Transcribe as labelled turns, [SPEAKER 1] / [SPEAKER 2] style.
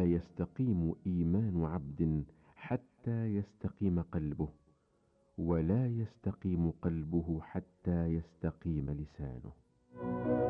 [SPEAKER 1] يستقيم إيمان عبد حتى يستقيم قلبه، ولا يستقيم قلبه حتى يستقيم لسانه.